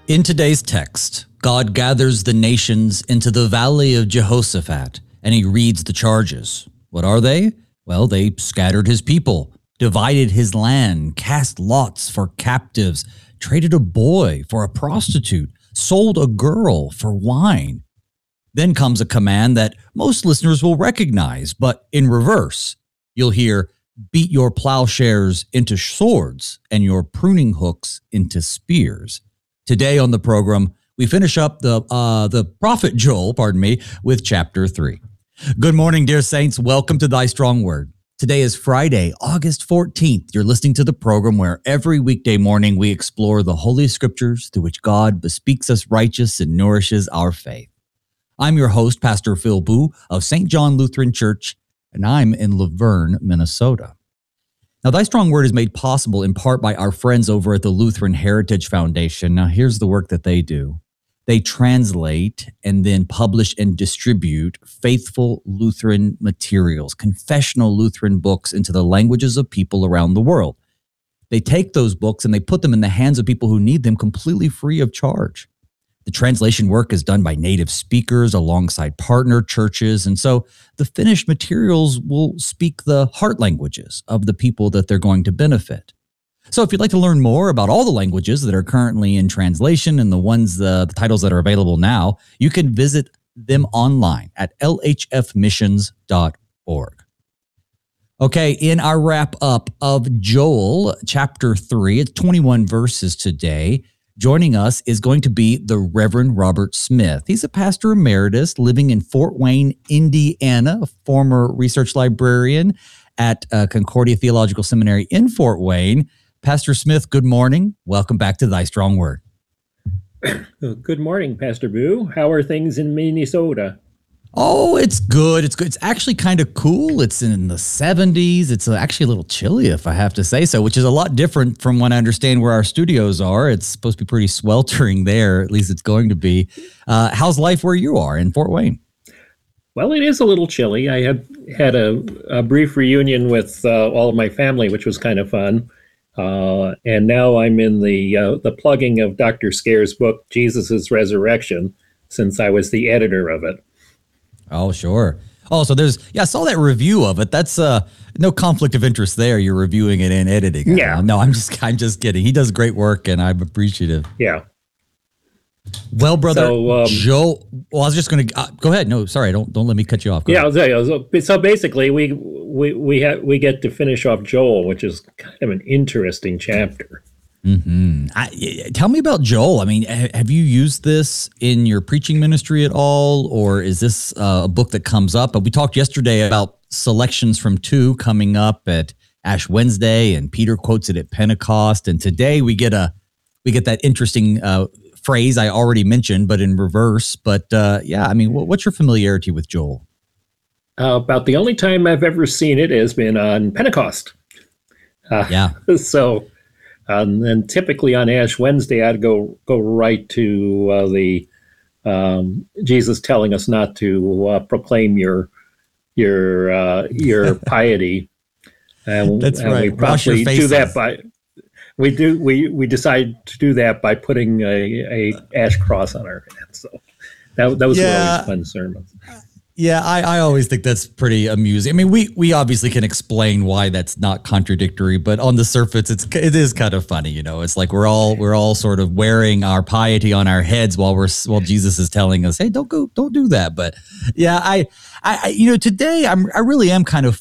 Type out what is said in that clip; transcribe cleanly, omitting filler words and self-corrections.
In today's text, God gathers the nations into the valley of Jehoshaphat, and he reads the charges. What are they? Well, they scattered his people, divided his land, cast lots for captives, traded a boy for a prostitute, sold a girl for wine. Then comes a command that most listeners will recognize, but in reverse. You'll hear, beat your plowshares into swords and your pruning hooks into spears. Today on the program, we finish up the prophet Joel, with chapter 3. Good morning, dear saints. Welcome to Thy Strong Word. Today is Friday, August 14th. You're listening to the program where every weekday morning we explore the Holy Scriptures through which God bespeaks us righteous and nourishes our faith. I'm your host, Pastor Phil Boo of St. John Lutheran Church, and I'm in Laverne, Minnesota. Now, Thy Strong Word is made possible in part by our friends over at the Lutheran Heritage Foundation. Now, here's the work that they do. They translate and then publish and distribute faithful Lutheran materials, confessional Lutheran books into the languages of people around the world. They take those books and they put them in the hands of people who need them completely free of charge. The translation work is done by native speakers alongside partner churches, and so the finished materials will speak the heart languages of the people that they're going to benefit. So if you'd like to learn more about all the languages that are currently in translation and the titles that are available now, you can visit them online at lhfmissions.org. Okay, in our wrap up of Joel chapter 3, it's 21 verses today. Joining us is going to be the Reverend Robert Smith. He's a pastor emeritus living in Fort Wayne, Indiana, a former research librarian at Concordia Theological Seminary in Fort Wayne. Pastor Smith, good morning. Welcome back to Thy Strong Word. Good morning, Pastor Boo. How are things in Minnesota? Oh, it's good. It's good. It's actually kind of cool. It's in the 70s. It's actually a little chilly, if I have to say so, which is a lot different from when I understand where our studios are. It's supposed to be pretty sweltering there. At least it's going to be. How's life where you are in Fort Wayne? Well, it is a little chilly. I had a brief reunion with all of my family, which was kind of fun. And now I'm in the plugging of Dr. Scare's book, Jesus' Resurrection, since I was the editor of it. Oh, sure. Oh, so I saw that review of it. That's no conflict of interest there. You're reviewing it and editing it. Yeah. No, I'm just kidding. He does great work and I'm appreciative. Yeah. Well, brother, Joe, well, I was just going to go ahead. No, sorry. Don't let me cut you off. Go ahead. So basically we get to finish off Joel, which is kind of an interesting chapter. Mm-hmm. Tell me about Joel. I mean, have you used this in your preaching ministry at all, or is this a book that comes up? We talked yesterday about selections from 2 coming up at Ash Wednesday, and Peter quotes it at Pentecost. And today we get that interesting phrase I already mentioned, but in reverse. But I mean, what's your familiarity with Joel? About the only time I've ever seen it has been on Pentecost. So. And typically on Ash Wednesday, I'd go right to the Jesus telling us not to proclaim your piety. That's right. We probably do that we decide to do that by putting a ash cross on our head. So that was one of those fun sermons. Yeah, I always think that's pretty amusing. I mean, we obviously can explain why that's not contradictory, but on the surface, it is kind of funny. You know, it's like we're all sort of wearing our piety on our heads while Jesus is telling us, hey, don't do that. But yeah, I today I really am kind of